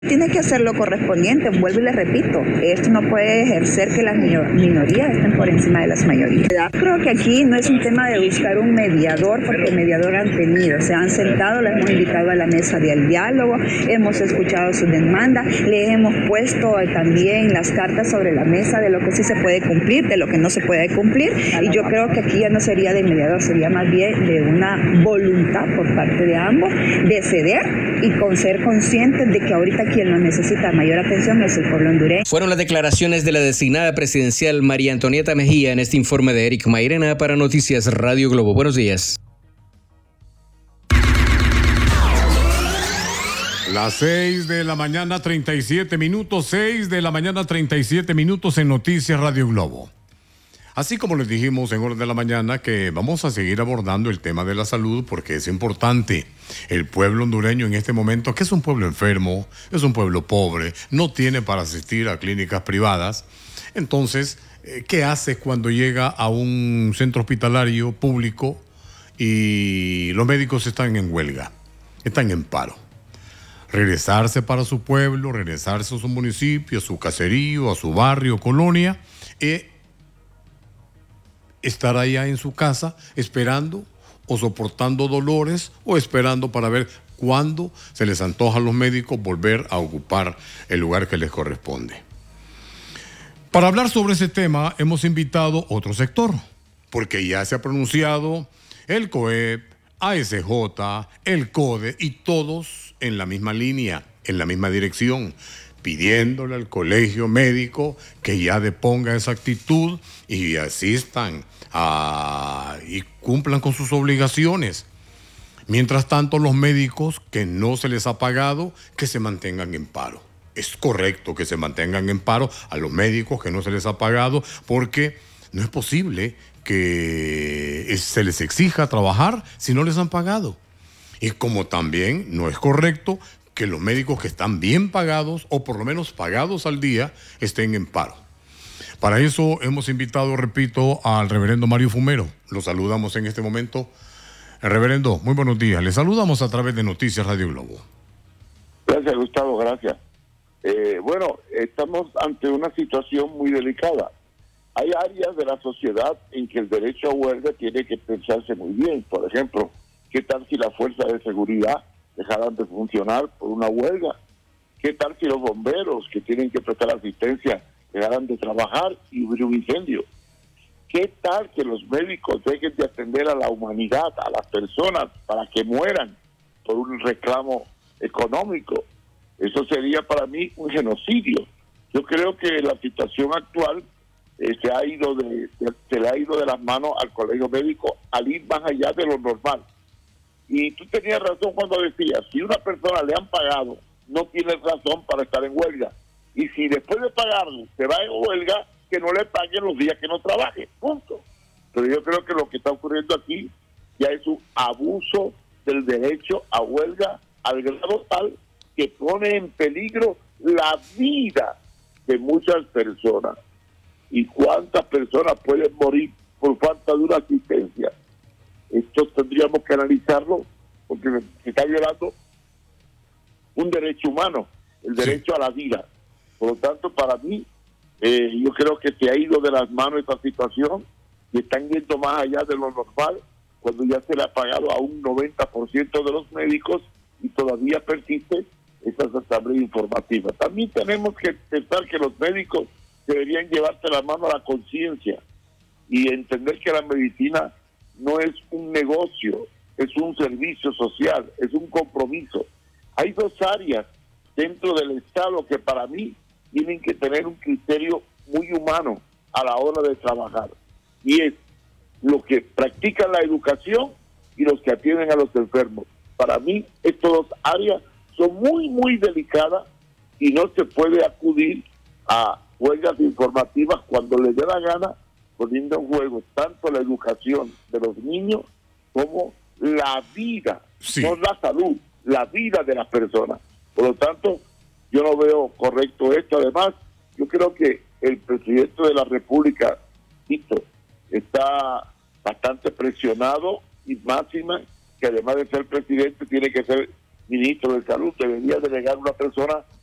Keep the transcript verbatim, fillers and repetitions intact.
Tiene que hacer lo correspondiente, vuelvo y le repito, esto no puede ejercer que las minorías estén por encima de las mayorías. Creo que aquí no es un tema de buscar un mediador, porque el mediador han tenido, se han sentado, les hemos invitado a la mesa del diálogo, hemos escuchado sus demandas, les hemos puesto también las cartas sobre la mesa de lo que sí se puede cumplir, de lo que no se puede cumplir, y yo creo que aquí ya no sería de mediador, sería más bien de una voluntad por parte de ambos de ceder y con ser conscientes de que ahorita quien nos necesita mayor atención es el pueblo hondureño. Fueron las declaraciones de la designada presidencial María Antonieta Mejía en este informe de Eric Mairena para Noticias Radio Globo. Buenos días. Las seis de la mañana, treinta y siete minutos, seis de la mañana, treinta y siete minutos en Noticias Radio Globo. Así como les dijimos en orden de la mañana que vamos a seguir abordando el tema de la salud porque es importante. El pueblo hondureño en este momento, que es un pueblo enfermo, es un pueblo pobre, no tiene para asistir a clínicas privadas. Entonces, ¿qué hace cuando llega a un centro hospitalario público y los médicos están en huelga, están en paro? Regresarse para su pueblo, regresarse a su municipio, a su caserío, a su barrio, colonia, y estar allá en su casa esperando o soportando dolores o esperando para ver cuándo se les antoja a los médicos volver a ocupar el lugar que les corresponde. Para hablar sobre ese tema hemos invitado otro sector, porque ya se ha pronunciado el COEP, A S J, el CODE y todos en la misma línea, en la misma dirección, pidiéndole al colegio médico que ya deponga esa actitud y asistan a, y cumplan con sus obligaciones. Mientras tanto, los médicos que no se les ha pagado, que se mantengan en paro. Es correcto que se mantengan en paro a los médicos que no se les ha pagado, porque no es posible que se les exija trabajar si no les han pagado. Y como también no es correcto que los médicos que están bien pagados, o por lo menos pagados al día, estén en paro. Para eso hemos invitado, repito, al reverendo Mario Fumero. Lo saludamos en este momento. El reverendo, muy buenos días. Le saludamos a través de Noticias Radio Globo. Gracias, Gustavo, gracias. Eh, bueno, estamos ante una situación muy delicada. Hay áreas de la sociedad en que el derecho a huelga tiene que pensarse muy bien. Por ejemplo, ¿qué tal si las fuerzas de seguridad dejaran de funcionar por una huelga? ¿Qué tal si los bomberos que tienen que prestar asistencia dejaran de trabajar y hubiera un incendio? ¿Qué tal que los médicos dejen de atender a la humanidad, a las personas, para que mueran por un reclamo económico? Eso sería para mí un genocidio. Yo creo que la situación actual eh, se ha ido de, de, se le ha ido de las manos al colegio médico al ir más allá de lo normal. Y tú tenías razón cuando decías, si una persona le han pagado, no tiene razón para estar en huelga. Y si después de pagarle se va en huelga, que no le paguen los días que no trabaje, punto. Pero yo creo que lo que está ocurriendo aquí ya es un abuso del derecho a huelga al grado tal que pone en peligro la vida de muchas personas. ¿Y cuántas personas pueden morir por falta de una asistencia? Esto tendríamos que analizarlo porque se está violando un derecho humano, el derecho a la vida. Por lo tanto, para mí, eh, yo creo que se ha ido de las manos esta situación y están yendo más allá de lo normal cuando ya se le ha pagado a un noventa por ciento de los médicos y todavía persiste esta asamblea informativa. También tenemos que pensar que los médicos deberían llevarse la mano a la conciencia y entender que la medicina no es un negocio, es un servicio social, es un compromiso. Hay dos áreas dentro del Estado que para mí tienen que tener un criterio muy humano a la hora de trabajar. Y es los que practican la educación y los que atienden a los enfermos. Para mí, estas dos áreas son muy, muy delicadas y no se puede acudir a huelgas informativas cuando les dé la gana, poniendo en juego tanto la educación de los niños como la vida, sí. No la salud, la vida de las personas. Por lo tanto, yo no veo correcto esto. Además, yo creo que el presidente de la República, Tito, está bastante presionado y máxima que además de ser presidente tiene que ser ministro de salud. Debería delegar una persona